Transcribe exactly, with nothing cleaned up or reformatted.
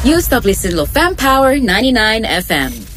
Io sto listening to Fam Power ninety-nine F M.